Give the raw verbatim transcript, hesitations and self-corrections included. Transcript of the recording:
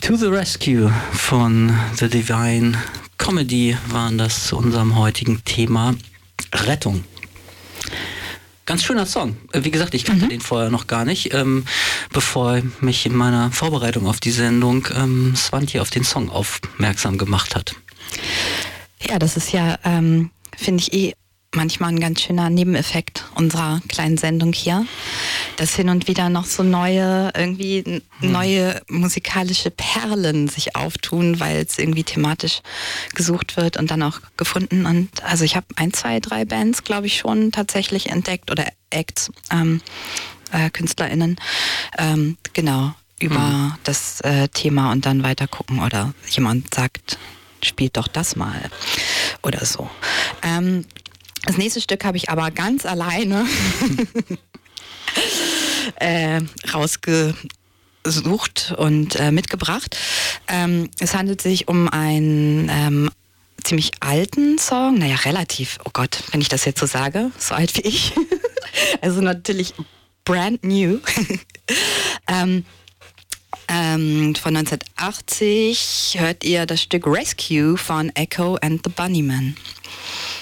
To the Rescue von The Divine Comedy waren das zu unserem heutigen Thema Rettung. Ganz schöner Song. Wie gesagt, ich kannte mhm. den vorher noch gar nicht, ähm, bevor mich in meiner Vorbereitung auf die Sendung ähm, Svante auf den Song aufmerksam gemacht hat. Ja, das ist ja, ähm, finde ich eh manchmal ein ganz schöner Nebeneffekt unserer kleinen Sendung hier, dass hin und wieder noch so neue, irgendwie hm. neue musikalische Perlen sich auftun, weil es irgendwie thematisch gesucht wird und dann auch gefunden. Und also ich habe ein, zwei, drei Bands, glaube ich, schon tatsächlich entdeckt oder Acts, ähm, äh, KünstlerInnen, ähm, genau, über hm. das äh, Thema und dann weiter gucken oder jemand sagt, spielt doch das mal oder so. Ähm, Das nächste Stück habe ich aber ganz alleine äh, rausgesucht und äh, mitgebracht. Ähm, es handelt sich um einen ähm, ziemlich alten Song, naja, relativ, oh Gott, wenn ich das jetzt so sage, so alt wie ich. Also natürlich brand new. ähm, ähm, von neunzehnhundertachtzig hört ihr das Stück Rescue von Echo and the Bunnymen.